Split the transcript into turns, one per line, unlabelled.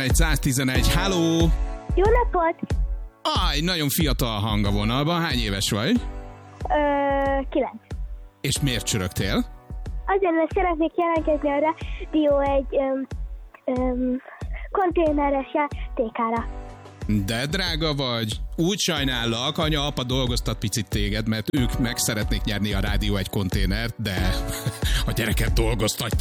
111, halló!
Jó napot!
Nagyon fiatal hang a vonalban. Hány éves vagy?
9.
És miért csörögtél?
Azért, mert szeretnék jelentkezni a rádió egy konténeres játékára.
De drága vagy. Úgy sajnállak, anya-apa dolgoztat picit téged, mert ők meg szeretnék nyerni a rádió egy konténert, de a gyereket dolgoztatja.